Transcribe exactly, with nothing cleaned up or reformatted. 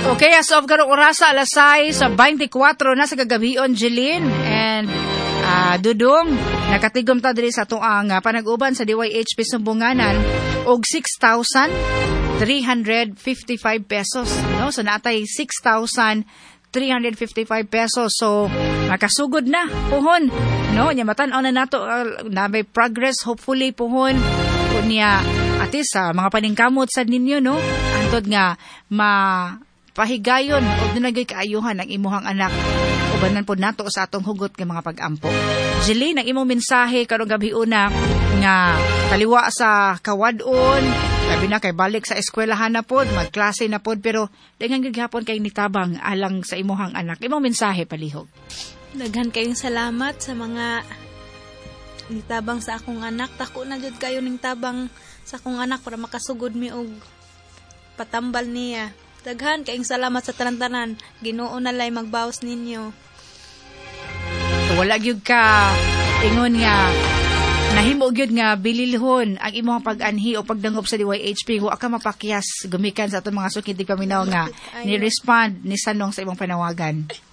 Okay, as of karong orasa alas sais sa twenty-four na sa kagabion, Jeline and uh, Dudong nakatigom ta diri sa tuang uh, panag-uban sa D Y H P Sumbunganan og six thousand three hundred fifty-five pesos, no? So natay six thousand three hundred fifty-five pesos. So makasugod na puhon, no? Nya matan-aw na nato uh, na may progress hopefully puhon unya atis sa uh, mga paningkamot sa ninyo, no? Antod nga ma pahigayon o dunagay kaayuhan ang imuhang anak. Ubanan po nato sa atong hugot ng mga pag-ampo. Jeline, ang imong mensahe karong gabi una nga taliwa sa kawadon, labi na kay balik sa eskwelahan na pod, magklase na pod, pero daghang gihapon kay nitabang alang sa imuhang anak. Imong mensahe palihog. Daghan kayong salamat sa mga nitabang sa akong anak. Tako na jud kayo ning tabang sa akong anak para makasugod mi og patambal niya. Daghan kayong salamat sa tanan-tanan. Ginoo na lay magbawas ninyo. Wala gyud ka ingon nga nahimo gyud nga bililhon ang imong pag-anhi o pagdangop sa D Y H P. Wa ka mapakyas gumikan sa atong mga sukid di paminaw nga ni respond ni sanong sa imong panawagan.